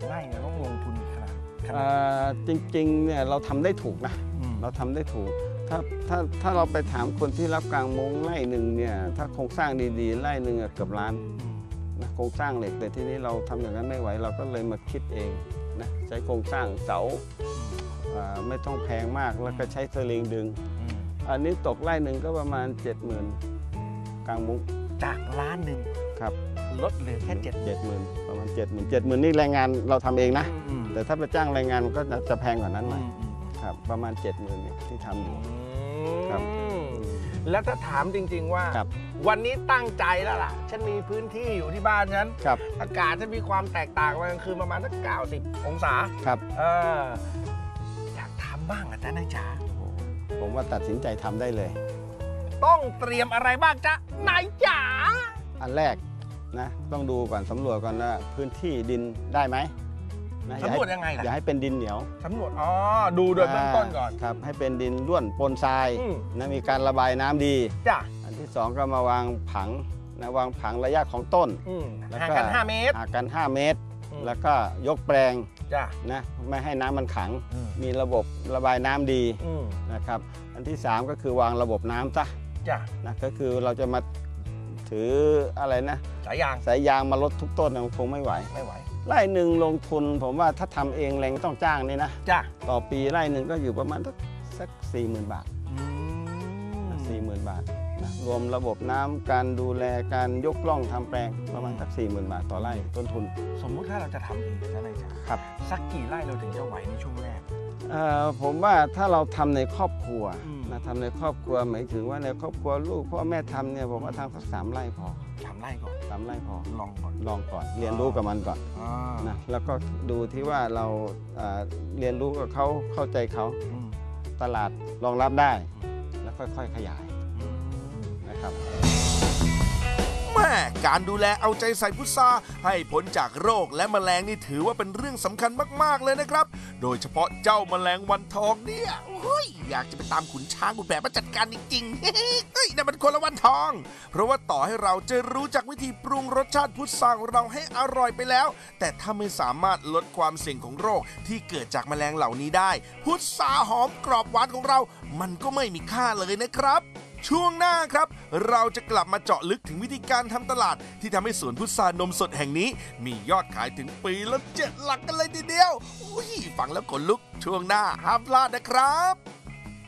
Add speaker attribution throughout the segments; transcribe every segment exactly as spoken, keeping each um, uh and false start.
Speaker 1: ไร่เนี่ยต้องลงทุนขนาด
Speaker 2: จริงๆเนี่ยเราทำได้ถูกนะเราทำได้ถูกถ้าถ้าถ้าเราไปถามคนที่รับกลางมุ้งไร่หนึ่งเนี่ยถ้าโครงสร้างดีๆไร่หนึ่งเกือบล้านนะโครงสร้างเหล็กแต่ที่นี้เราทำอย่างนั้นไม่ไหวเราก็เลยมาคิดเองนะใช้โครงสร้างเสาไม่ต้องแพงมากแล้วก็ใช้สลิงดึงอันนี้ตกไร่หนึ่งก็ประมาณเจ็ดหมื่นกลางมุ้ง
Speaker 1: จากล้านหนึ่งครับลดเหลือแค่เจ็ด
Speaker 2: เจ็ดหมื่นประมาณเจ็ดหมื่นเจ็ดหมื่นนี่แรงงานเราทำเองนะแต่ถ้าไปจ้างแรงงานมันก็จะแพงกว่านั้นหน่อยครับประมาณเจ็ดหมื่นที่ทำอยู่ครับ
Speaker 1: แล้วถ้าถามจริงๆว่าวันนี้ตั้งใจแล้วล่ะฉันมีพื้นที่อยู่ที่บ้านฉันอากาศจะมีความแตกต่างวันกลางคืนประมาณสักเก้าสิบองศา
Speaker 2: ครับ
Speaker 1: เอออยากทำบ้างอาจารย์นายจ๋า
Speaker 2: ผมว่าตัดสินใจทำได้เลย
Speaker 1: ต้องเตรียมอะไรบ้างจ๊ะนายจ๋า
Speaker 2: อันแรกนะต้องดูก่อนสำรวจก่อนว่าพื้นที่ดินได้ไหม
Speaker 1: สำรวจยังไงล่ะ
Speaker 2: อย่าให้เป็นดินเหนียว
Speaker 1: สำรวจอ๋อดูโดยเบื้องต้นก่อน
Speaker 2: ครับให้เป็นดินร่วนปนทรายนะมีการระบายน้ำดี
Speaker 1: จ้ะ
Speaker 2: อันที่สองก็มาวางผังนะวางผังระยะของต้น
Speaker 1: ห่างกันห้าเมตร
Speaker 2: ห่างกันห้าเมตรแล้วก็ยกแปลง
Speaker 1: จ้ะ
Speaker 2: นะไม่ให้น้ำมันขังมีระบบระบายน้ำดีนะครับอันที่สามก็คือวางระบบน้ำซะ
Speaker 1: จ้ะ
Speaker 2: นะก็คือเราจะมาถืออะไรนะ
Speaker 1: สายยาง
Speaker 2: สายยางมาลดทุกต้นมันคงไม่ไหว
Speaker 1: ไม่ไหว
Speaker 2: ไร่หนึ่งลงทุนผมว่าถ้าทำเองแรงต้องจ้างนี่นะ
Speaker 1: จ้ะ
Speaker 2: ต่อปีไร่หนึ่งก็อยู่ประมาณสักสี่หมื่นบาทสี่หมื่นบาทนะรวมระบบน้ำการดูแลการยกล่องทำแปลงประมาณสักสี่หมื่นบาทต่อไร่ต้นทุน
Speaker 1: สมมุติถ้าเราจะทำเองนะนายจ๋า
Speaker 2: ครับ
Speaker 1: สักกี่ไร่เราถึงจะไหวในช่วงแรก
Speaker 2: ผมว่าถ้าเราทำในครอบครัวนะทำในครอบครัวหมายถึงว่าในครอบครัวลูกพ่อแม่ทำเนี่ยผมว่าทำสักสามไร่พอ
Speaker 1: สามไร่ก่อน
Speaker 2: สามไร่พอ
Speaker 1: ลองก่อน
Speaker 2: ลองก่อนเรียนรู้กับมันก่อนนะแล้วก็ดูที่ว่าเราเรียนรู้กับเขาเข้าใจเขาตลาดรองรับได้แล้วค่อยๆขยายนะครับ
Speaker 3: แม่การดูแลเอาใจใส่พุทราให้พ้นจากโรคและแมลงนี่ถือว่าเป็นเรื่องสำคัญมากๆเลยนะครับโดยเฉพาะเจ้าแมลงวันทองเนี่ยเฮ้ยอยากจะไปตามขุนช้างขุนแผนมาจัดการจริงๆเฮ้ยนั่นมันคนละวันทองเพราะว่าต่อให้เราจะรู้จักวิธีปรุงรสชาติพุทราของเราให้อร่อยไปแล้วแต่ถ้าไม่สามารถลดความเสี่ยงของโรคที่เกิดจากแมลงเหล่านี้ได้พุทราหอมกรอบหวานของเรามันก็ไม่มีค่าเลยนะครับช่วงหน้าครับเราจะกลับมาเจาะลึกถึงวิธีการทำตลาดที่ทำให้สวนพุทรานมสดแห่งนี้มียอดขายถึงปีละเจ็ดหลักกันเลยทีเดียวอุ้ยฟังแล้วขนลุกช่วงหน้าห้ามพลาดนะครับ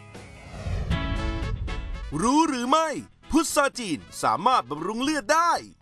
Speaker 3: รู้หรือไม่พุทราจีนสามารถบำรุงเลือดได้